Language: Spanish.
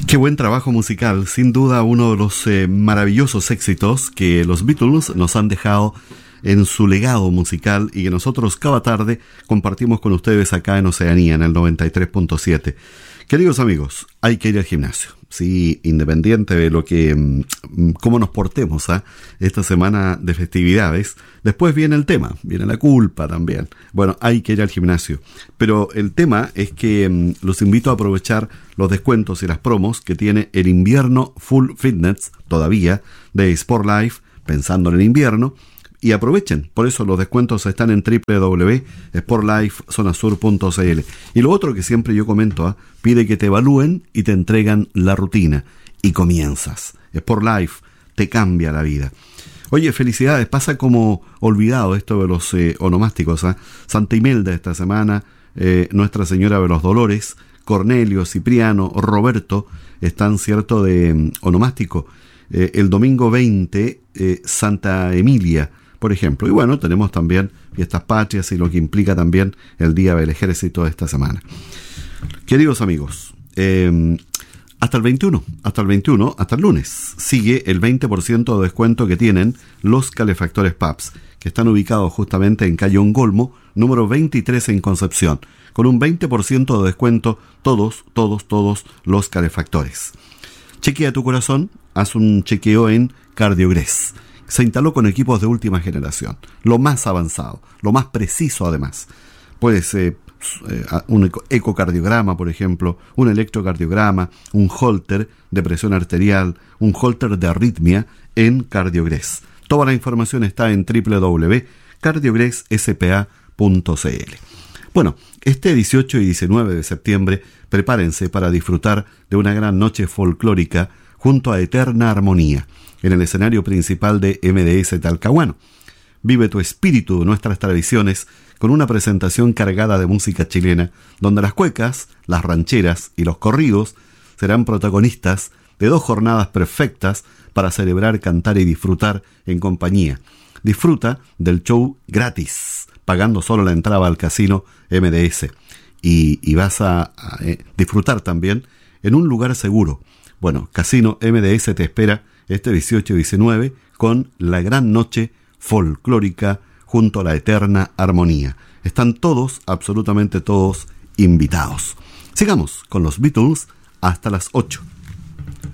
Qué buen trabajo musical, sin duda uno de los maravillosos éxitos que los Beatles nos han dejado en su legado musical y que nosotros cada tarde compartimos con ustedes acá en Oceanía, en el 93.7. Queridos amigos, hay que ir al gimnasio. Sí, independiente de lo que cómo nos portemos esta semana de festividades, después viene el tema, viene la culpa también. Bueno, hay que ir al gimnasio. Pero el tema es que los invito a aprovechar los descuentos y las promos que tiene el invierno Full Fitness todavía de Sport Life, pensando en el invierno. Y aprovechen, por eso los descuentos están en www.sportlifezonasur.cl. Y lo otro que siempre yo comento, pide que te evalúen y te entregan la rutina. Y comienzas. Sport Life te cambia la vida. Oye, felicidades, pasa como olvidado esto de los onomásticos. Santa Imelda esta semana, Nuestra Señora de los Dolores, Cornelio, Cipriano, Roberto, están cierto de onomástico. El domingo 20, Santa Emilia, por ejemplo. Y bueno, tenemos también fiestas patrias y lo que implica también el Día del Ejército de esta semana. Queridos amigos, hasta el 21, hasta el lunes, sigue el 20% de descuento que tienen los calefactores Pabst, que están ubicados justamente en calle Ongolmo, número 23 en Concepción, con un 20% de descuento todos los calefactores. Chequea tu corazón, haz un chequeo en Cardiogres. Se instaló con equipos de última generación, lo más avanzado, lo más preciso además. Puede ser un ecocardiograma, por ejemplo, un electrocardiograma, un holter de presión arterial, un holter de arritmia en Cardiogres. Toda la información está en www.cardiogresSPA.cl. Bueno, este 18 y 19 de septiembre, prepárense para disfrutar de una gran noche folclórica junto a Eterna Armonía, en el escenario principal de MDS Talcahuano. Vive tu espíritu de nuestras tradiciones con una presentación cargada de música chilena, donde las cuecas, las rancheras y los corridos serán protagonistas de 2 jornadas perfectas para celebrar, cantar y disfrutar en compañía. Disfruta del show gratis, pagando solo la entrada al casino MDS. Y vas a disfrutar también en un lugar seguro. Bueno, Casino MDS te espera este 18 y 19 con la gran noche folclórica junto a la Eterna Armonía. Están todos, absolutamente todos, invitados. Sigamos con los Beatles hasta las 8.